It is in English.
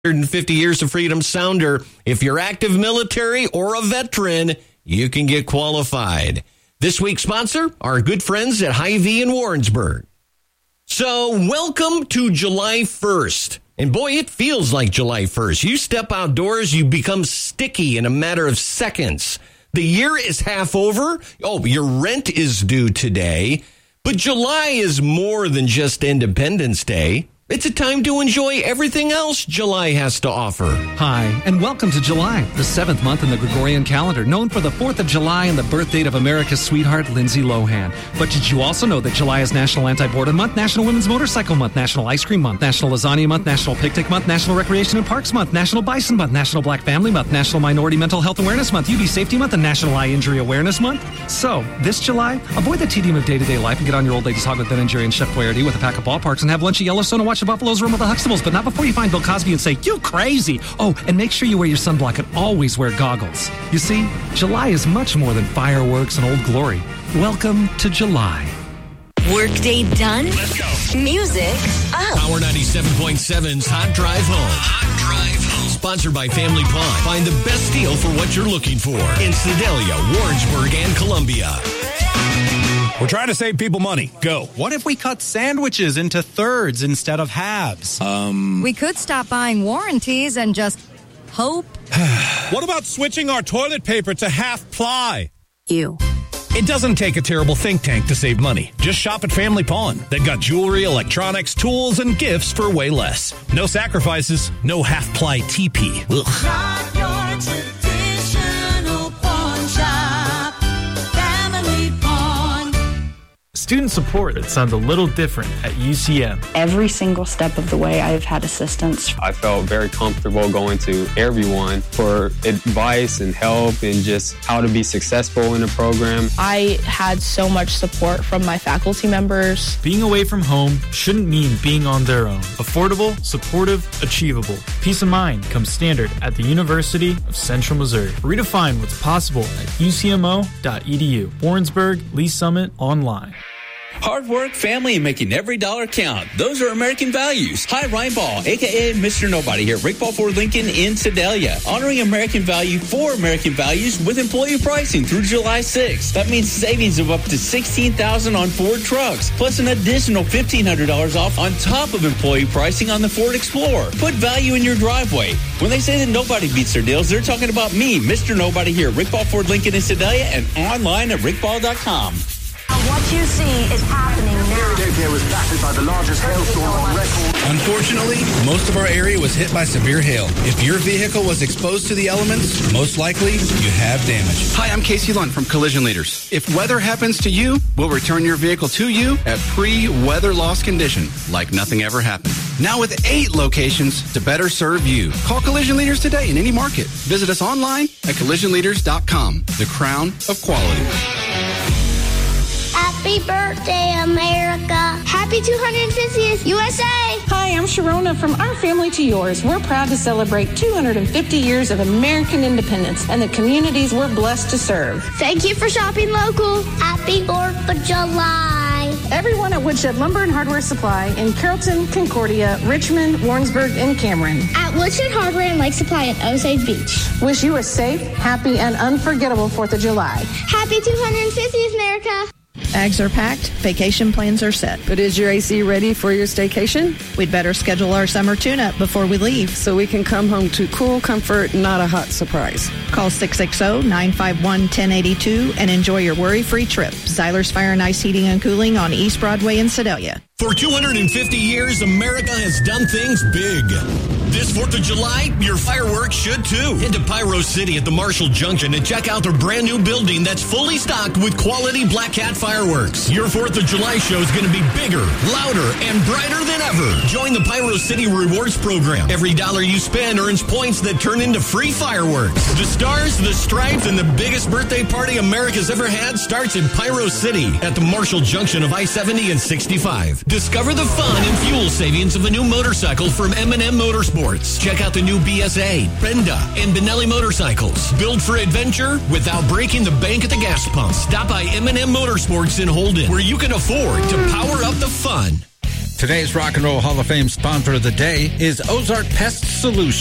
150 Years of Freedom Sounder. If you're active military or a veteran, you can get qualified. This week's sponsor, our good friends at Hy-Vee in Warrensburg. So welcome to July 1st. And boy, it feels like July 1st. You step outdoors, you become sticky in a matter of seconds. The year is half over. Oh, your rent is due today. But July is more than just Independence Day. It's a time to enjoy everything else July has to offer. Hi, and welcome to July, the 7th month in the Gregorian calendar, known for the 4th of July and the birth date of America's sweetheart, Lindsay Lohan. But did you also know that July is National Anti-Boredom Month, National Women's Motorcycle Month, National Ice Cream Month, National Lasagna Month, National Picnic Month, National Recreation and Parks Month, National Bison Month, National Black Family Month, National Minority Mental Health Awareness Month, UV Safety Month, and National Eye Injury Awareness Month? So, this July, avoid the tedium of day-to-day life and get on your old lady's hog with Ben & Jerry and Chef Boyardee with a pack of ballparks and have lunch at Yellowstone and watch the Buffaloes roam with the Huxtables, but not before you find Bill Cosby and say, "You crazy!" Oh, and make sure you wear your sunblock and always wear goggles. You see, July is much more than fireworks and Old Glory. Welcome to July. Workday done? Let's go. Music up. Power 97.7's Hot Drive Home. Hot Drive Home. Sponsored by Family Pond. Find the best deal for what you're looking for in Sedalia, Warrensburg, and Columbia. We're trying to save people money. Go. What if we cut sandwiches into thirds instead of halves? We could stop buying warranties and just hope. What about switching our toilet paper to half ply? You. It doesn't take a terrible think tank to save money. Just shop at Family Pawn. They've got jewelry, electronics, tools, and gifts for way less. No sacrifices, no half-ply TP. Ugh. Not your traditional pawn shop. Family Pawn. Student support that sounds a little different at UCM. Every single step of the way, I've had assistance. I felt very comfortable going to everyone for advice and help and just how to be successful in the program. I had so much support from my faculty members. Being away from home shouldn't mean being on their own. Affordable, supportive, achievable. Peace of mind comes standard at the University of Central Missouri. Redefine what's possible at ucmo.edu. Warrensburg, Lee Summit, online. Hard work, family, and making every dollar count. Those are American values. Hi, Ryan Ball, a.k.a. Mr. Nobody here. Rick Ball Ford Lincoln in Sedalia. Honoring American value for American values with employee pricing through July 6th. That means savings of up to $16,000 on Ford trucks, plus an additional $1,500 off on top of employee pricing on the Ford Explorer. Put value in your driveway. When they say that nobody beats their deals, they're talking about me, Mr. Nobody here. Rick Ball Ford Lincoln in Sedalia and online at rickball.com. What you see is happening now. Philadelphia was battered by the largest hailstorm on record. Unfortunately, most of our area was hit by severe hail. If your vehicle was exposed to the elements, most likely you have damage. Hi, I'm Casey Lund from Collision Leaders. If weather happens to you, we'll return your vehicle to you at pre-weather loss condition, like nothing ever happened. Now with 8 locations to better serve you. Call Collision Leaders today in any market. Visit us online at collisionleaders.com. The crown of quality. Happy birthday, America. Happy 250th USA. Hi, I'm Sharona from Our Family to Yours. We're proud to celebrate 250 years of American independence and the communities we're blessed to serve. Thank you for shopping local. Happy 4th of July. Everyone at Woodshed Lumber and Hardware Supply in Carrollton, Concordia, Richmond, Warrensburg, and Cameron. At Woodshed Hardware and Lake Supply at Osage Beach. Wish you a safe, happy, and unforgettable 4th of July. Happy 250th, America. Bags are packed, vacation plans are set. But is your AC ready for your staycation? We'd better schedule our summer tune-up before we leave so we can come home to cool comfort, not a hot surprise. Call 660-951-1082 and enjoy your worry-free trip. Zyler's Fire and Ice Heating and Cooling on East Broadway in Sedalia. For 250 years, America has done things big. This 4th of July, your fireworks should too. Head to Pyro City at the Marshall Junction and check out their brand new building that's fully stocked with quality Black Cat fireworks. Your 4th of July show is going to be bigger, louder, and brighter than ever. Join the Pyro City Rewards program. Every dollar you spend earns points that turn into free fireworks. The stars, the stripes, and the biggest birthday party America's ever had starts in Pyro City at the Marshall Junction of I-70 and 65. Discover the fun and fuel savings of a new motorcycle from M&M Motorsports. Check out the new BSA, Brenda, and Benelli motorcycles. Built for adventure without breaking the bank at the gas pump. Stop by M&M Motorsports in Holden, where you can afford to power up the fun. Today's Rock and Roll Hall of Fame sponsor of the day is Ozark Pest Solutions.